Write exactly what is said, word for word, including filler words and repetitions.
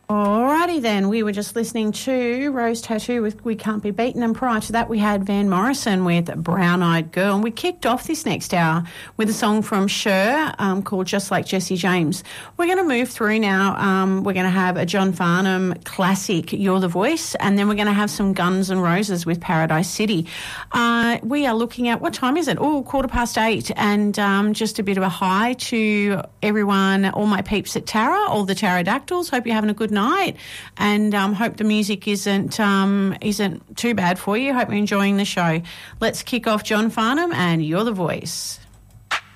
Alrighty then, we were just listening to Rose Tattoo with We Can't Be Beaten, and prior to that we had Van Morrison with Brown Eyed Girl, and we kicked off this next hour with a song from Cher um, called Just Like Jesse James. We're going to move through now. Um, we're going to have a John Farnham classic, You're the Voice, and then we're going to have some Guns N' Roses with Paradise City. Uh, we are looking at, what time is it? Oh, quarter past eight, and um, just a bit of a hi to everyone, all my peeps at Tara, all the pterodactyls. Hope you're having a good night, and um, hope the music isn't um, isn't too bad for you. Hope you're enjoying the show. Let's kick off John Farnham and You're the Voice.